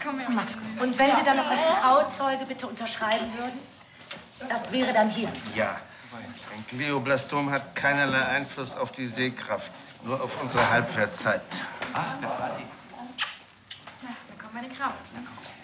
Komm her. Mach's gut. Und wenn Sie dann noch als Trauzeuge bitte unterschreiben würden? Das wäre dann hier. Ja. Ein Glioblastom hat keinerlei Einfluss auf die Sehkraft, nur auf unsere Halbwertszeit. Na, dann kommt meine Kraft.